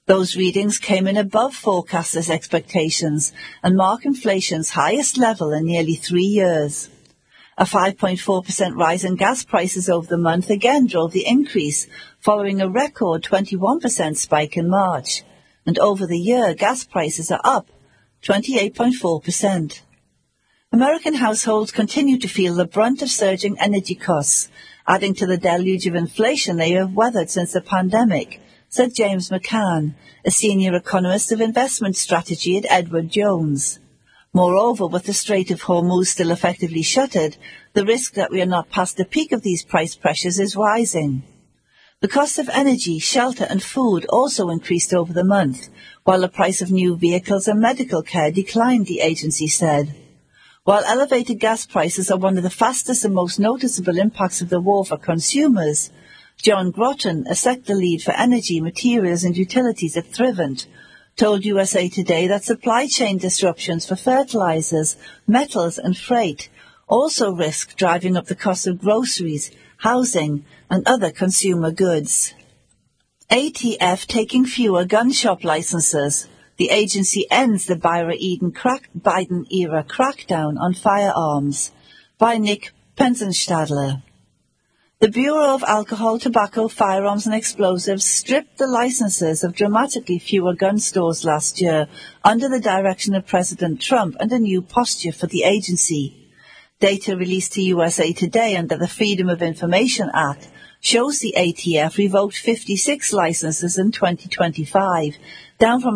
Those readings came in above forecasters' expectations and mark inflation's highest level in nearly 3 years. A 5.4% rise in gas prices over the month again drove the increase, following a record 21% spike in March. And over the year, gas prices are up 28.4%. American households continue to feel the brunt of surging energy costs, adding to the deluge of inflation they have weathered since the pandemic, said James McCann, a senior economist of investment strategy at Edward Jones. Moreover, with the Strait of Hormuz still effectively shuttered, the risk that we are not past the peak of these price pressures is rising. The cost of energy, shelter and food also increased over the month, while the price of new vehicles and medical care declined, the agency said. While elevated gas prices are one of the fastest and most noticeable impacts of the war for consumers, John Groton, a sector lead for energy, materials and utilities at Thrivent, told USA Today that supply chain disruptions for fertilizers, metals and freight also risk driving up the cost of groceries, housing and other consumer goods. ATF taking fewer gun shop licenses. The agency ends the Biden-era crackdown on firearms. By Nick Penzenstadler. The Bureau of Alcohol, Tobacco, Firearms and Explosives stripped the licenses of dramatically fewer gun stores last year under the direction of President Trump and a new posture for the agency. Data released to USA Today under the Freedom of Information Act shows the ATF revoked 56 licenses in 2025, down from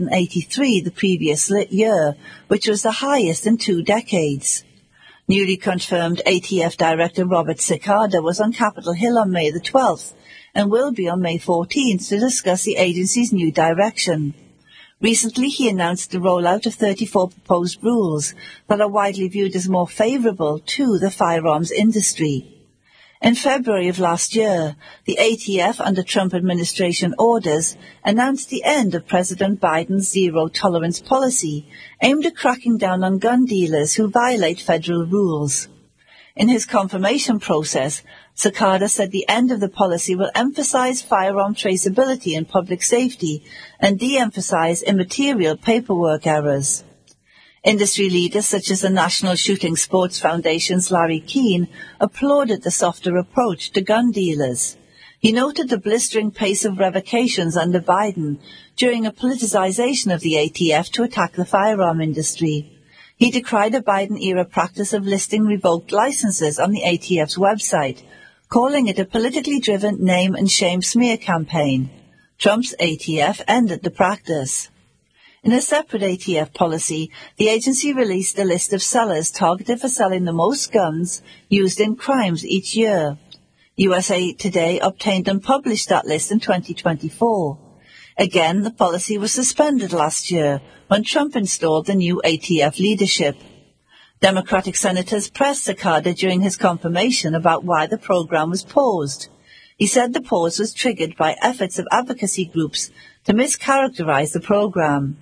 183 the previous year, which was the highest in 2 decades. Newly confirmed ATF Director Robert Cicada was on Capitol Hill on May the 12th and will be on May 14th to discuss the agency's new direction. Recently, he announced the rollout of 34 proposed rules that are widely viewed as more favorable to the firearms industry. In February of last year, the ATF, under Trump administration orders, announced the end of President Biden's zero-tolerance policy, aimed at cracking down on gun dealers who violate federal rules. In his confirmation process, Cicada said the end of the policy will emphasize firearm traceability and public safety and de-emphasize immaterial paperwork errors. Industry leaders such as the National Shooting Sports Foundation's Larry Keane applauded the softer approach to gun dealers. He noted the blistering pace of revocations under Biden during a politicization of the ATF to attack the firearm industry. He decried a Biden-era practice of listing revoked licenses on the ATF's website, calling it a politically driven name and shame smear campaign. Trump's ATF ended the practice. In a separate ATF policy, the agency released a list of sellers targeted for selling the most guns used in crimes each year. USA Today obtained and published that list in 2024. Again, the policy was suspended last year when Trump installed the new ATF leadership. Democratic senators pressed Cicada during his confirmation about why the program was paused. He said the pause was triggered by efforts of advocacy groups to mischaracterize the program.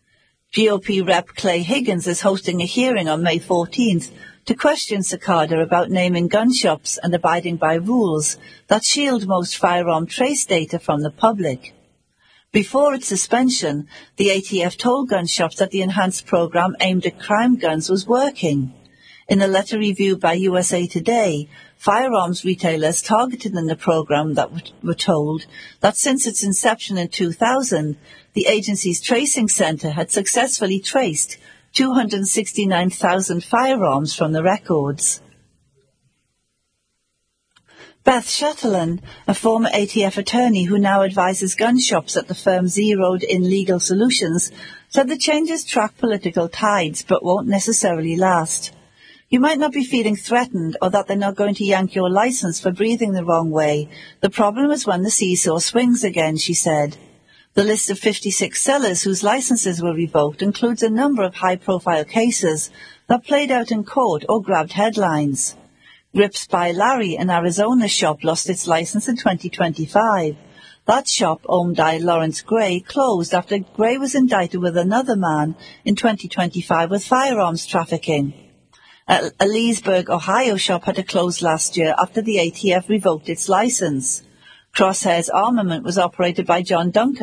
GOP Rep. Clay Higgins is hosting a hearing on May 14th to question Cicada about naming gun shops and abiding by rules that shield most firearm trace data from the public. Before its suspension, the ATF told gun shops that the enhanced program aimed at crime guns was working. In a letter reviewed by USA Today, firearms retailers targeted in the program that were told that since its inception in 2000, the agency's tracing center had successfully traced 269,000 firearms from the records. Beth Shatterland, a former ATF attorney who now advises gun shops at the firm Zeroed in Legal Solutions, said the changes track political tides but won't necessarily last. You might not be feeling threatened or that they're not going to yank your license for breathing the wrong way. The problem is when the seesaw swings again, she said. The list of 56 sellers whose licenses were revoked includes a number of high-profile cases that played out in court or grabbed headlines. Grips by Larry, an Arizona shop, lost its license in 2025. That shop, owned by Lawrence Gray, closed after Gray was indicted with another man in 2025 with firearms trafficking. A Leesburg, Ohio shop had to close last year after the ATF revoked its license. Crosshairs Armament was operated by John Duncan